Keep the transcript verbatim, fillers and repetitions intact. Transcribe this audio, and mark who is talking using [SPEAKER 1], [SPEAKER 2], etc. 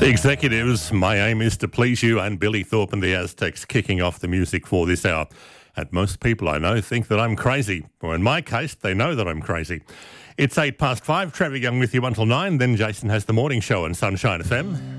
[SPEAKER 1] Executives, my aim is to please you, and Billy Thorpe and the Aztecs kicking off the music for this hour. And most people I know think that I'm crazy, or in my case, they know that I'm crazy. It's eight past five, Trevor Young with you until nine, then Jason has the morning show on Sunshine F M.